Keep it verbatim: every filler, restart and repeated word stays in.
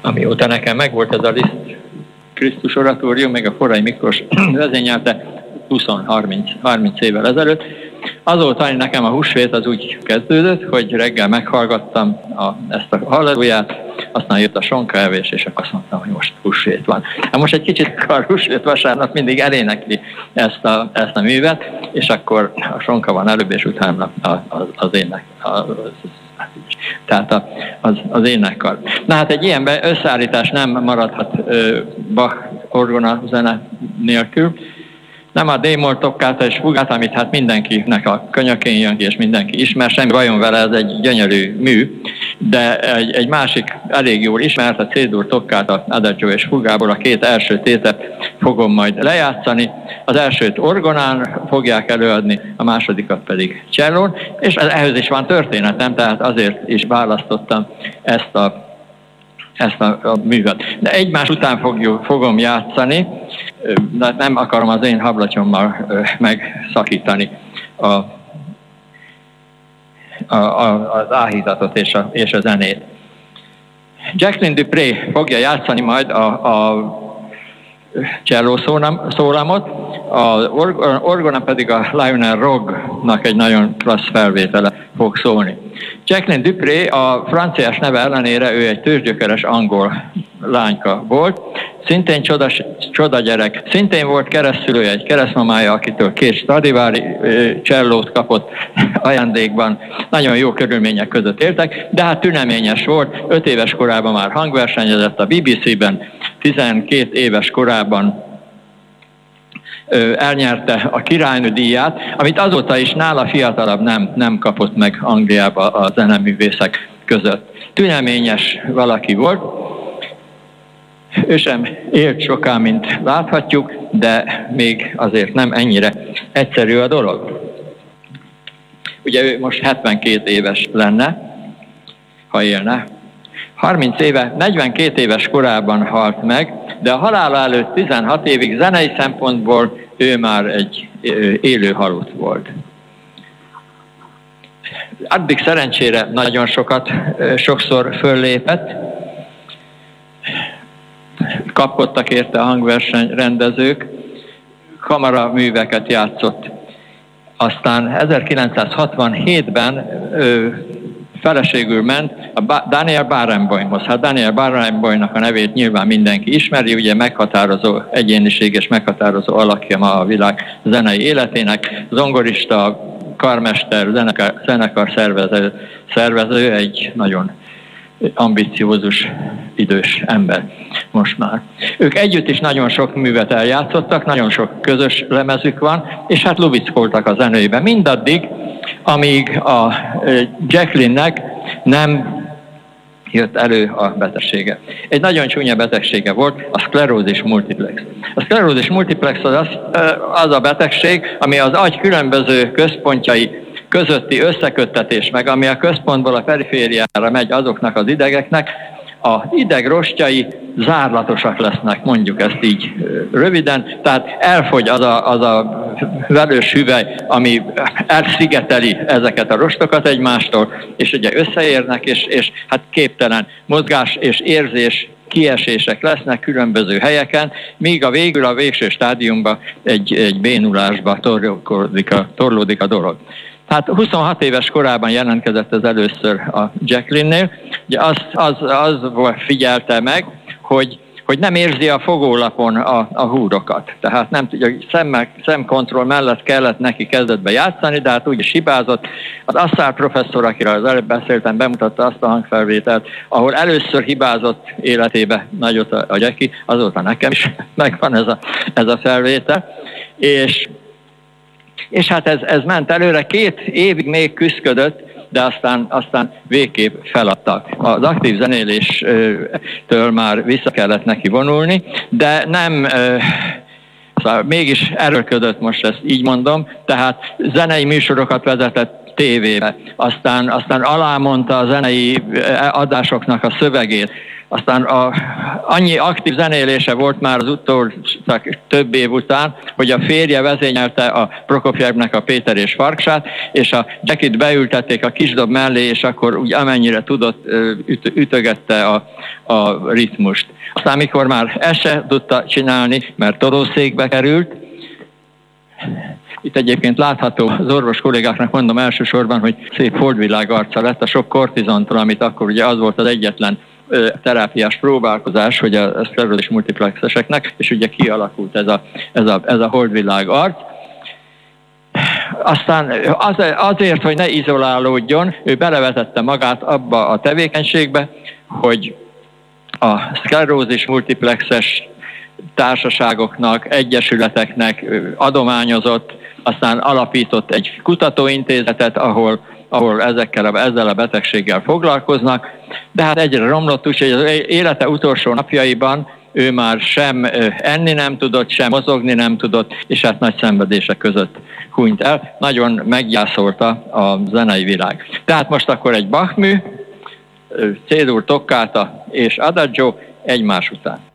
amióta nekem megvolt ez a Liszt Krisztus oratórium, még a Forrai Miklós vezényelte húsz-harminc évvel ezelőtt. Azóta nekem a húsvét az úgy kezdődött, hogy reggel meghallgattam a, ezt a halleluját, aztán jött a sonkaevés, és akkor azt mondtam, hogy most húsvét van. Hát most egy kicsit a húsvét vasárnap mindig elénekli ezt a, ezt a művet, és akkor a sonka van előbb, és utána az, az ének. Az, tehát a, az, az énekkar. Na hát egy ilyen összeállítás nem maradhat ö, Bach orgona zene nélkül. Nem a D-moll toccata és fugát, amit hát mindenkinek a könyökén jön ki, és mindenki ismer, semmi bajon vele, ez egy gyönyörű mű, de egy, egy másik elég jól ismert, a C-dur toccata, adagio és fugából a két első tétet fogom majd lejátszani. Az elsőt orgonán fogják előadni, a másodikat pedig csellón, és ehhez is van történetem, tehát azért is választottam ezt a ezt a, a művet. De egymás után fogjuk, fogom játszani, de nem akarom az én hablatyommal megszakítani a, a, a, az áhítatot és a, és a zenét. Jacqueline du Pré fogja játszani majd a, a cselló szólamot, az orgona pedig a Lionel Roggnak egy nagyon klassz felvétele fog szólni. Jacqueline du Pré a franciás neve ellenére ő egy tőzsgyökeres angol lányka volt, szintén csoda, csoda gyerek, szintén volt keresztszülője, egy keresztmamája, akitől két Stradivari csellót kapott ajándékban, nagyon jó körülmények között éltek, de hát tüneményes volt, öt éves korában már hangversenyezett a bé bé cé-ben, tizenkét éves korában elnyerte a királynő díját, amit azóta is nála fiatalabb nem, nem kapott meg Angliába a zeneművészek között. Tüneményes valaki volt, ő sem élt soká, mint láthatjuk, de még azért nem ennyire egyszerű a dolog. Ugye ő most hetvenkét éves lenne, ha élne. harminc éve, negyvenkét éves korában halt meg, de a halála előtt tizenhat évig zenei szempontból ő már egy élő halott volt. Addig szerencsére nagyon sokat, sokszor föllépett, kapkodtak érte a hangversenyrendezők, kamaraműveket játszott. Aztán ezerkilencszázhatvanhétben ő feleségül ment a Daniel Barenboimhoz. Hát Daniel Barenboimnak a nevét nyilván mindenki ismeri, ugye meghatározó egyéniség és meghatározó alakja ma a világ zenei életének, zongorista, karmester, zenekar, zenekar szervező, szervező, egy nagyon ambiciózus, idős ember most már. Ők együtt is nagyon sok művet eljátszottak, nagyon sok közös lemezük van, és hát lubickoltak a zenőjében. Mindaddig, amíg a Jacqueline-nek nem jött elő a betegsége. Egy nagyon csúnya betegsége volt, a szklerózis multiplex. A szklerózis multiplex az, az, az a betegség, ami az agy különböző központjai közötti összeköttetés, meg ami a központból a perifériára megy azoknak az idegeknek, az idegrostjai zárlatosak lesznek, mondjuk ezt így röviden, tehát elfogy az a, az a velős hüvely, ami elszigeteli ezeket a rostokat egymástól, és ugye összeérnek, és, és hát képtelen mozgás és érzés, kiesések lesznek különböző helyeken, míg a végül a végső stádiumban egy, egy bénulásba torlódik a, torlódik a dolog. Hát huszonhat éves korában jelentkezett ez először a Jacqueline-nél. Ugye az, az, az figyelte meg, hogy, hogy nem érzi a fogólapon a, a húrokat. Tehát nem tudja, szemmel, szemkontroll mellett kellett neki kezdetbe játszani, de hát úgy is hibázott. Az Assar professzor, akiről az előbb beszéltem, bemutatta azt a hangfelvételt, ahol először hibázott életébe nagyot a, a Jackie, azóta nekem is megvan ez a, ez a felvétel. És És hát ez, ez ment előre, két évig még küszködött, de aztán, aztán végképp feladtak. Az aktív zenéléstől már vissza kellett neki vonulni, de nem, szóval mégis erőlködött, most ezt így mondom, tehát zenei műsorokat vezetett tévébe, aztán, aztán alámondta a zenei adásoknak a szövegét, Aztán a, annyi aktív zenélése volt már az utolsó több év után, hogy a férje vezényelte a Prokofjevnek a Péter és Farkasát, és a Jackit beültették a kisdob mellé, és akkor úgy amennyire tudott, üt, ütögette a, a ritmust. Aztán mikor már ezt se tudta csinálni, mert torószékbe került, itt egyébként látható, az orvos kollégáknak mondom elsősorban, hogy szép holdvilág arca lett a sok kortizontól, amit akkor ugye az volt az egyetlen terápiás próbálkozás, hogy a szklerózis multiplexeseknek, és ugye kialakult ez a, ez a, ez a holdvilág arc. Aztán az, azért, hogy ne izolálódjon, ő belevetette magát abba a tevékenységbe, hogy a szklerózis multiplexes társaságoknak, egyesületeknek adományozott, aztán alapított egy kutatóintézetet, ahol, ahol ezekkel a, ezzel a betegséggel foglalkoznak, de hát egyre romlott, úgyhogy az élete utolsó napjaiban ő már sem enni nem tudott, sem mozogni nem tudott, és hát nagy szenvedések között hunyt el. Nagyon meggyászolta a zenei világ. Tehát most akkor egy Bach mű, C-dur, toccata és adagio egymás után.